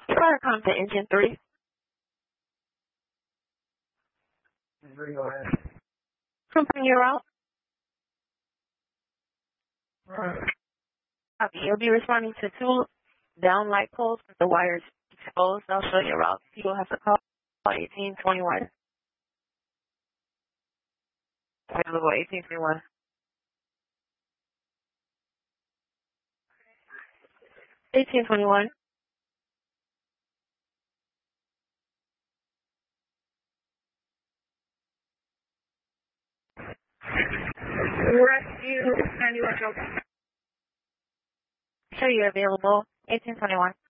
Fire come to engine 3. Confirm your route. Copy. You'll be responding to 2 down light poles with the wires exposed. I'll show you a route. You'll have to call 1821. Available 1821. 1821. Rescue 91. Show you available 1821.